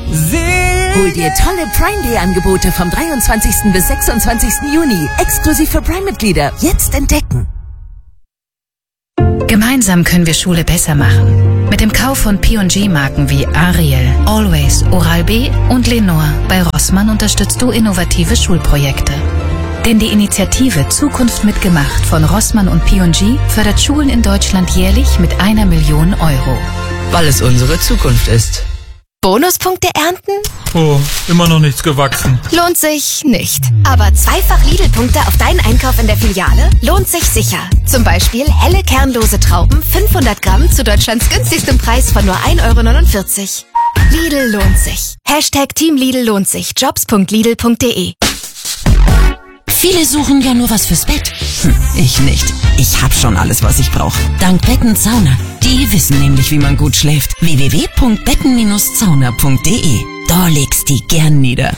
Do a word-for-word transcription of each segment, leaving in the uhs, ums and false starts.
Hol dir tolle Prime Day Angebote vom dreiundzwanzigsten bis sechsundzwanzigsten Juni. Exklusiv für Prime-Mitglieder. Jetzt entdecken. Gemeinsam können wir Schule besser machen. Mit dem Kauf von P und G-Marken wie Ariel, Always, Oral-B und Lenore bei Rossmann unterstützt du innovative Schulprojekte. Denn die Initiative Zukunft mitgemacht von Rossmann und P und G fördert Schulen in Deutschland jährlich mit einer Million Euro. Weil es unsere Zukunft ist. Bonuspunkte ernten? Oh, immer noch nichts gewachsen. Lohnt sich nicht. Aber zweifach Lidl-Punkte auf deinen Einkauf in der Filiale lohnt sich sicher. Zum Beispiel helle kernlose Trauben, fünfhundert Gramm zu Deutschlands günstigstem Preis von nur ein Euro neunundvierzig. Lidl lohnt sich. Hashtag Team Lidl lohnt sich. jobs punkt lidl punkt de. Viele suchen ja nur was fürs Bett. Hm, ich nicht. Ich hab schon alles, was ich brauche. Dank Betten Sauna. Die wissen nämlich, wie man gut schläft. w w w punkt betten Bindestrich sauna punkt de. Da legst die gern nieder.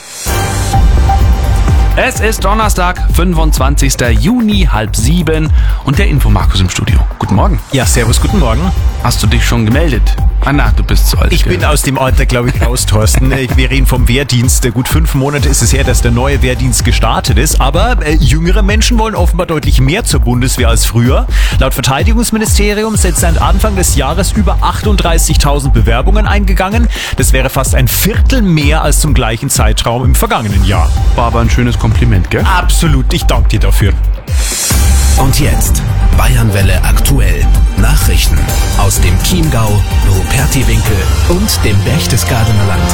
Es ist Donnerstag, fünfundzwanzigsten Juni, halb sieben und der Infomarkus im Studio. Guten Morgen. Ja, servus, guten Morgen. Hast du dich schon gemeldet? Ah na, du bist zu alt. Ich bin aus dem Alter, glaube ich, raus, Thorsten. Wir reden vom Wehrdienst. Gut fünf Monate ist es her, dass der neue Wehrdienst gestartet ist. Aber äh, jüngere Menschen wollen offenbar deutlich mehr zur Bundeswehr als früher. Laut Verteidigungsministerium sind seit Anfang des Jahres über achtunddreißigtausend Bewerbungen eingegangen. Das wäre fast ein Viertel mehr als zum gleichen Zeitraum im vergangenen Jahr. War aber ein schönes Kompliment, gell? Absolut, ich danke dir dafür. Und jetzt Bayernwelle aktuell. Nachrichten aus dem Chiemgau, Rupertiwinkel und dem Berchtesgadener Land.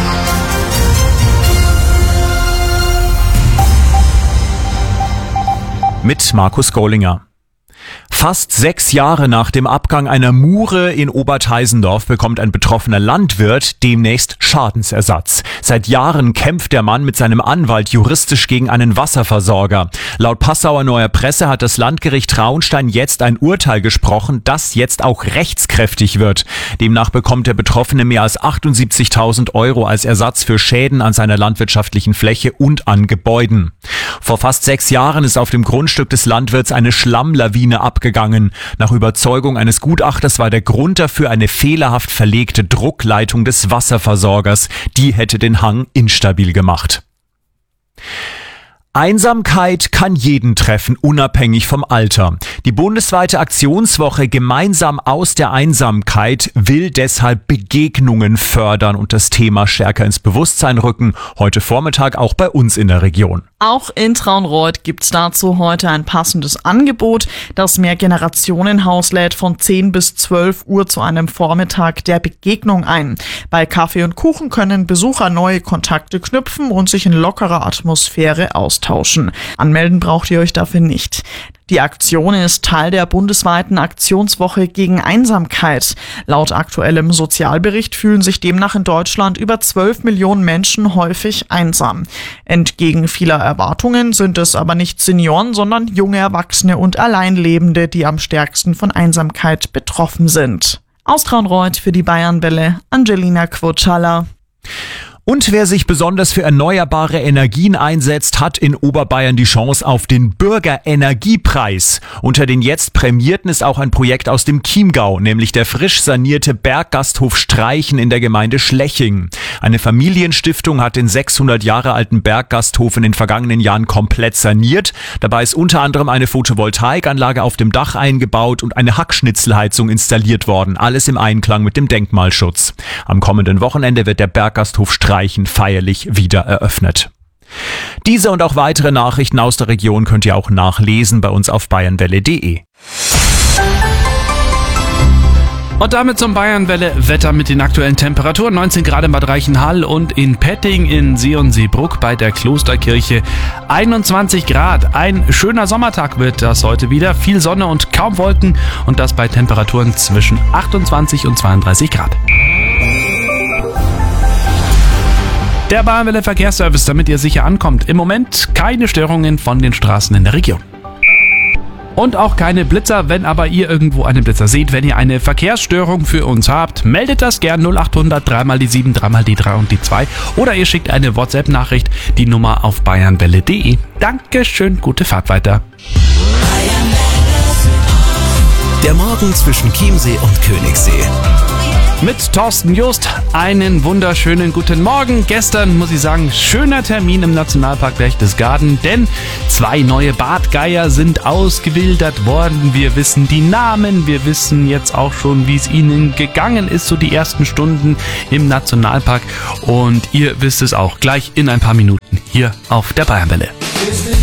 Mit Markus Gollinger. Fast sechs Jahre nach dem Abgang einer Mure in Oberteisendorf bekommt ein betroffener Landwirt demnächst Schadensersatz. Seit Jahren kämpft der Mann mit seinem Anwalt juristisch gegen einen Wasserversorger. Laut Passauer Neuer Presse hat das Landgericht Traunstein jetzt ein Urteil gesprochen, das jetzt auch rechtskräftig wird. Demnach bekommt der Betroffene mehr als achtundsiebzigtausend Euro als Ersatz für Schäden an seiner landwirtschaftlichen Fläche und an Gebäuden. Vor fast sechs Jahren ist auf dem Grundstück des Landwirts eine Schlammlawine abgegangen. Nach Überzeugung eines Gutachters war der Grund dafür eine fehlerhaft verlegte Druckleitung des Wasserversorgers. Die hätte den Hang instabil gemacht. Einsamkeit kann jeden treffen, unabhängig vom Alter. Die bundesweite Aktionswoche Gemeinsam aus der Einsamkeit will deshalb Begegnungen fördern und das Thema stärker ins Bewusstsein rücken. Heute Vormittag auch bei uns in der Region. Auch in Traunreut gibt's dazu heute ein passendes Angebot. Das Mehrgenerationenhaus lädt von zehn bis zwölf Uhr zu einem Vormittag der Begegnung ein. Bei Kaffee und Kuchen können Besucher neue Kontakte knüpfen und sich in lockerer Atmosphäre austauschen. Anmelden braucht ihr euch dafür nicht. Die Aktion ist Teil der bundesweiten Aktionswoche gegen Einsamkeit. Laut aktuellem Sozialbericht fühlen sich demnach in Deutschland über zwölf Millionen Menschen häufig einsam. Entgegen vieler Erwartungen sind es aber nicht Senioren, sondern junge Erwachsene und Alleinlebende, die am stärksten von Einsamkeit betroffen sind. Aus Traunreut für die Bayernwelle, Angelina Quotschala. Und wer sich besonders für erneuerbare Energien einsetzt, hat in Oberbayern die Chance auf den Bürgerenergiepreis. Unter den jetzt Prämierten ist auch ein Projekt aus dem Chiemgau, nämlich der frisch sanierte Berggasthof Streichen in der Gemeinde Schleching. Eine Familienstiftung hat den sechshundert Jahre alten Berggasthof in den vergangenen Jahren komplett saniert. Dabei ist unter anderem eine Photovoltaikanlage auf dem Dach eingebaut und eine Hackschnitzelheizung installiert worden. Alles im Einklang mit dem Denkmalschutz. Am kommenden Wochenende wird der Berggasthof Streichen feierlich wieder eröffnet. Diese und auch weitere Nachrichten aus der Region könnt ihr auch nachlesen bei uns auf bayernwelle punkt de. Und damit zum Bayernwelle-Wetter mit den aktuellen Temperaturen. neunzehn Grad in Bad Reichenhall und in Petting in Sion-Seebruck bei der Klosterkirche. einundzwanzig Grad. Ein schöner Sommertag wird das heute wieder. Viel Sonne und kaum Wolken und das bei Temperaturen zwischen achtundzwanzig und zweiunddreißig Grad. Der Bayernwelle Verkehrsservice, damit ihr sicher ankommt. Im Moment keine Störungen von den Straßen in der Region. Und auch keine Blitzer, wenn aber ihr irgendwo einen Blitzer seht. Wenn ihr eine Verkehrsstörung für uns habt, meldet das gern null achthundert drei mal die sieben, drei mal die drei und die zwei. Oder ihr schickt eine WhatsApp-Nachricht, die Nummer auf bayernwelle punkt de. Dankeschön, gute Fahrt weiter. Der Morgen zwischen Chiemsee und Königssee. mit Thorsten Just. Einen wunderschönen guten Morgen. Gestern, muss ich sagen, schöner Termin im Nationalpark Berchtesgaden, denn zwei neue Bartgeier sind ausgewildert worden. Wir wissen die Namen, wir wissen jetzt auch schon, wie es ihnen gegangen ist, so die ersten Stunden im Nationalpark. Und ihr wisst es auch gleich in ein paar Minuten hier auf der Bayernwelle.